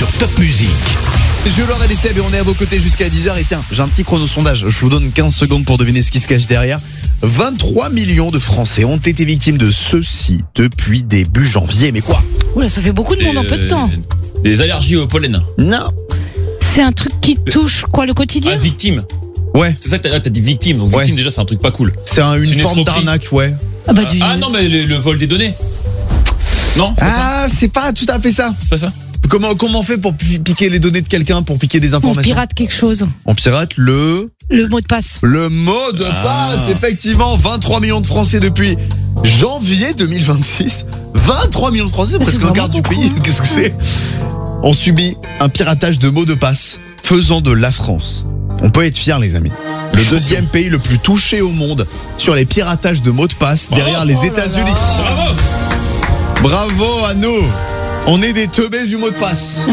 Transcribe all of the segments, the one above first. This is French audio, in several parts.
sur Top Music. Je l'aurai des Seb et on est à vos côtés jusqu'à 10h. Et tiens, j'ai un petit chrono-sondage. Je vous donne 15 secondes pour deviner ce qui se cache derrière. 23 millions de Français ont été victimes de ceci depuis début janvier. Mais quoi? Oula, ça fait beaucoup de monde en peu de temps. Les allergies au pollen. Non. C'est un truc qui touche quoi, le quotidien? Ah, victime. Ouais. C'est ça que t'as dit victime. Donc victime, déjà, c'est un truc pas cool. C'est une forme escroquerie. d'arnaque, ouais. Ah non, mais le vol des données. Non, c'est pas ça. Ah, c'est pas tout à fait ça. C'est pas ça. Comment on fait pour piquer les données de quelqu'un, pour piquer des On informations? pirate quelque chose. On pirate le mot de passe. mot de passe, effectivement. 23 millions de Français depuis janvier 2026. 23 millions de Français, C'est presque un quart du vraiment pays. beaucoup, hein. Qu'est-ce que c'est? On subit un piratage de mots de passe, faisant de la France. On peut être fiers, les amis. Le deuxième pays le plus touché au monde sur les piratages de mots de passe, derrière les États-Unis. Bravo. Bravo à nous. On est des teubés du mot de passe.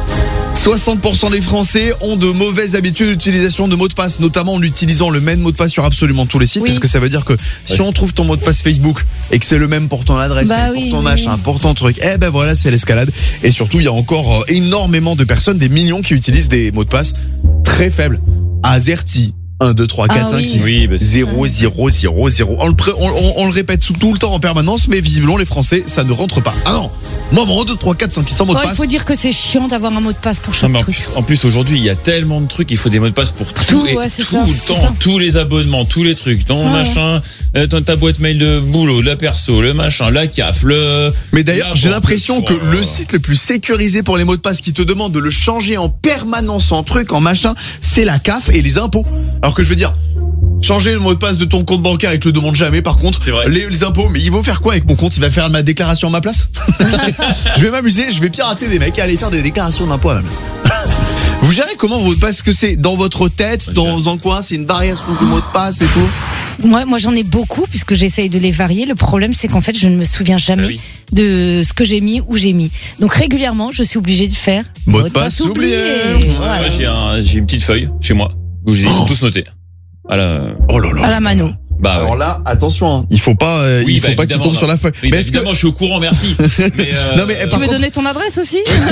60% des Français ont de mauvaises habitudes d'utilisation de mots de passe, notamment en utilisant le même mot de passe sur absolument tous les sites, Oui. parce que ça veut dire que si on trouve ton mot de passe Facebook et que c'est le même pour ton adresse, pour ton machin, pour ton truc, eh ben voilà, c'est l'escalade. Et surtout, il y a encore énormément de personnes, des millions qui utilisent des mots de passe très faibles. AZERTY, 1, 2, 3, 4, 5, 6, Oui, bah, 0, 0, 0, 0. On le répète tout le temps en permanence, mais visiblement, les Français, ça ne rentre pas. Ah non, moi, mon 1, 2, 3, 4, 5, 600 mots de Il passe. faut dire que c'est chiant d'avoir un mot de passe pour Non, chaque mais truc. en plus aujourd'hui, il y a tellement de trucs, il faut des mots de passe pour tout, et ouais, c'est tout ça, le c'est temps, ça. tous les abonnements, tous les trucs, ton machin, ta boîte mail de boulot, la perso, le machin, la CAF, Mais d'ailleurs, j'ai l'impression que le site site le plus sécurisé pour les mots de passe qui te demande de le changer en permanence en truc, en machin, c'est la CAF et les impôts. Alors que je veux dire, changer le mot de passe de ton compte bancaire, il te le demande jamais. Par contre, C'est vrai. les impôts, mais il va faire quoi avec mon compte? Il va faire ma déclaration à ma place? Je vais m'amuser, je vais pirater des mecs et aller faire des déclarations d'impôts à ma place. Vous gérez comment vos mots de passe? Est-ce que c'est dans votre tête, dans un coin, c'est une variation du mot de passe et tout? Moi j'en ai beaucoup puisque j'essaye de les varier. Le problème c'est qu'en fait je ne me souviens jamais Ah oui. de ce que j'ai mis, où j'ai mis. Donc régulièrement je suis obligée de faire Mot de passe oublié. Voilà. Moi j'ai une petite feuille chez moi où ils sont tous notés. Oh là là. À la mano. Bah Alors ouais. là, attention, hein, il faut pas, Oui, il faut bah, pas qu'il évidemment, tombe non. sur la feuille. Oui, Mais bah, est-ce que, évidemment, je suis au courant, merci. Mais Non, mais, Tu par veux contre- donner ton adresse aussi?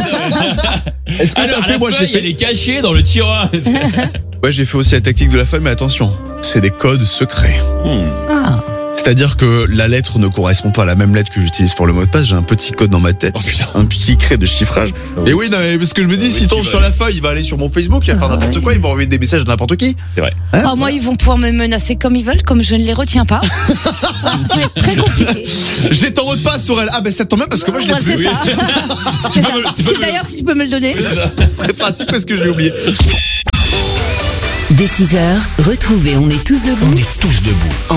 est-ce que alors, t'as fait, la moi j'ai feuille, fait, elle est cachée dans le tiroir. ouais, j'ai fait aussi la tactique de la feuille, mais attention, c'est des codes secrets. Ah. C'est-à-dire que la lettre ne correspond pas à la même lettre que j'utilise pour le mot de passe. J'ai un petit code dans ma tête, Oh, putain. un petit cret de chiffrage. Et oui, non, mais parce que je me dis, Oui, s'il tombe tu sur vas- la feuille, il va aller sur mon Facebook, il va faire n'importe ouais. quoi, il va envoyer des messages à n'importe qui. C'est vrai. Hein Ah, moi ils vont pouvoir me menacer comme ils veulent, comme je ne les retiens pas. Ça va être très compliqué. J'ai ton mot de passe, Aurel. Ah ben ça tombe bien parce que moi je l'ai Moi, plus. c'est ça. C'est ça. D'ailleurs si tu peux me le donner. C'est très pratique parce que je l'ai oublié. Dès 6h, retrouvez On est tous debout On est tous debout.